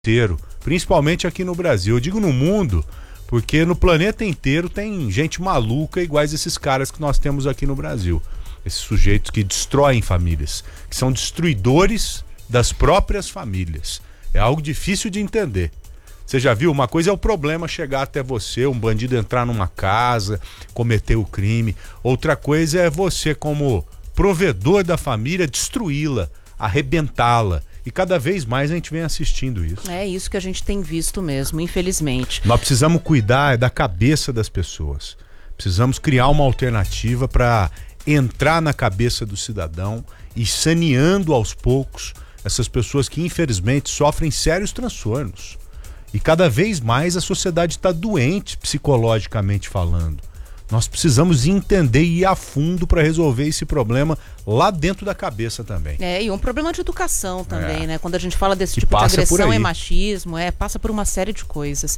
inteiro, principalmente aqui no Brasil. Eu digo no mundo, porque no planeta inteiro tem gente maluca iguais esses caras que nós temos aqui no Brasil. Esses sujeitos que destroem famílias, que são destruidores das próprias famílias. É algo difícil de entender. Você já viu? Uma coisa é o problema chegar até você, um bandido entrar numa casa, cometer o crime. Outra coisa é você, como provedor da família, destruí-la, arrebentá-la. E cada vez mais a gente vem assistindo isso. É isso que a gente tem visto mesmo, infelizmente. Nós precisamos cuidar da cabeça das pessoas. Precisamos criar uma alternativa para entrar na cabeça do cidadão e saneando aos poucos essas pessoas que infelizmente sofrem sérios transtornos. E cada vez mais a sociedade está doente psicologicamente falando. Nós precisamos entender e ir a fundo para resolver esse problema lá dentro da cabeça também. E um problema de educação também, né? Quando a gente fala desse tipo de agressão, é machismo, passa por uma série de coisas.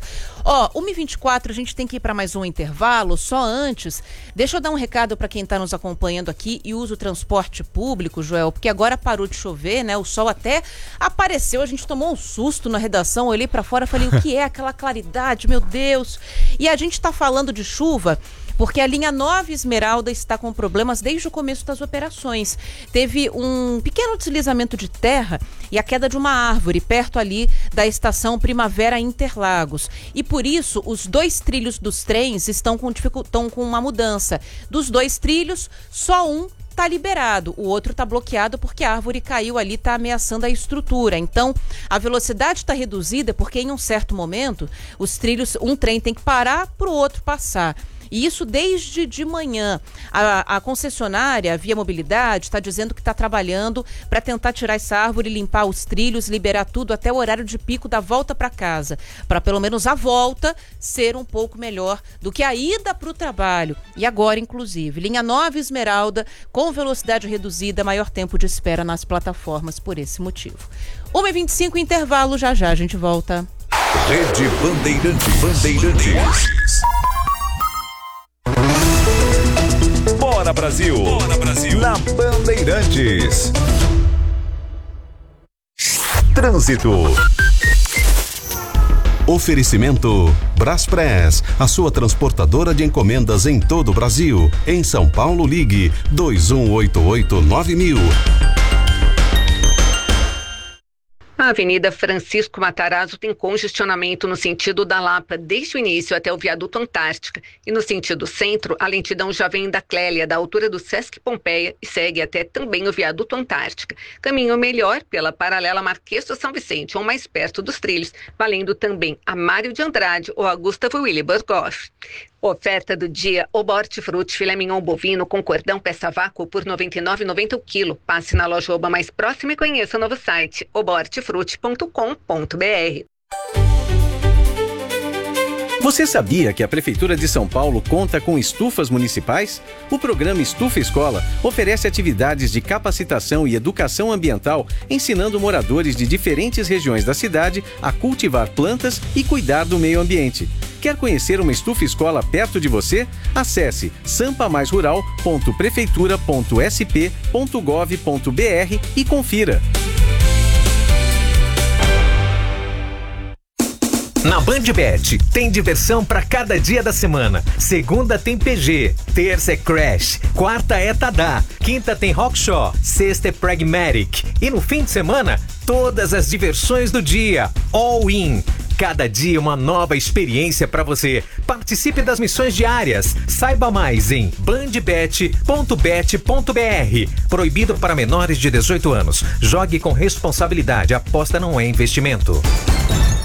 1h24, a gente tem que ir para mais um intervalo. Só antes, deixa eu dar um recado para quem está nos acompanhando aqui e usa o transporte público, Joel, porque agora parou de chover, né? O sol até apareceu, a gente tomou um susto na redação, olhei para fora e falei, o que é aquela claridade, meu Deus? E a gente está falando de chuva porque a linha 9 Esmeralda está com problemas desde o começo das operações. Teve um pequeno deslizamento de terra e a queda de uma árvore perto ali da estação Primavera Interlagos. E por isso, os 2 trilhos dos trens estão com uma mudança. Dos 2 trilhos, só um está liberado, o outro está bloqueado porque a árvore caiu ali, está ameaçando a estrutura. Então, a velocidade está reduzida porque em um certo momento, os trilhos, um trem tem que parar para o outro passar. E isso desde de manhã. A concessionária Via Mobilidade está dizendo que está trabalhando para tentar tirar essa árvore, limpar os trilhos, liberar tudo até o horário de pico da volta para casa, para pelo menos a volta ser um pouco melhor do que a ida para o trabalho. E agora, inclusive, linha 9 Esmeralda, com velocidade reduzida, maior tempo de espera nas plataformas por esse motivo. 1h25, intervalo, já a gente volta. Rede Bandeirantes. Bora Brasil! Bora Brasil! Na Bandeirantes. Trânsito. Oferecimento Braspress, a sua transportadora de encomendas em todo o Brasil. Em São Paulo, ligue 2188-9000. A Avenida Francisco Matarazzo tem congestionamento no sentido da Lapa, desde o início até o viaduto Antártica. E no sentido centro, a lentidão já vem da Clélia, da altura do Sesc Pompeia, e segue até também o viaduto Antártica. Caminho melhor pela paralela Marquês do São Vicente, ou mais perto dos trilhos, valendo também a Mário de Andrade ou a Gustavo Williburg Goff. Oferta do dia, Oba Hortifruti filé mignon bovino com cordão peça vácuo por R$ 99,90 o quilo. Passe na loja Oba mais próxima e conheça o novo site obahortifruti.com.br. Você sabia que a Prefeitura de São Paulo conta com estufas municipais? O programa Estufa Escola oferece atividades de capacitação e educação ambiental, ensinando moradores de diferentes regiões da cidade a cultivar plantas e cuidar do meio ambiente. Quer conhecer uma estufa escola perto de você? Acesse sampamaisrural.prefeitura.sp.gov.br e confira. Na BandBet, tem diversão para cada dia da semana. Segunda tem PG, terça é Crash, quarta é Tadá, quinta tem Rockshaw, sexta é Pragmatic. E no fim de semana, todas as diversões do dia, all in. Cada dia uma nova experiência para você. Participe das missões diárias. Saiba mais em bandbet.bet.br. Proibido para menores de 18 anos. Jogue com responsabilidade. Aposta não é investimento.